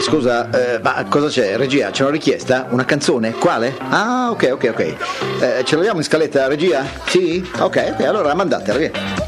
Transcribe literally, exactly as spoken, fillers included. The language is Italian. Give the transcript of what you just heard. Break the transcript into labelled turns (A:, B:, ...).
A: scusa, eh, ma cosa c'è? Regia, c'è una richiesta? Una canzone? Quale? Ah, ok, ok, ok. Eh, ce l'abbiamo in scaletta, regia? Sì? Ok, ok, allora mandatela, via.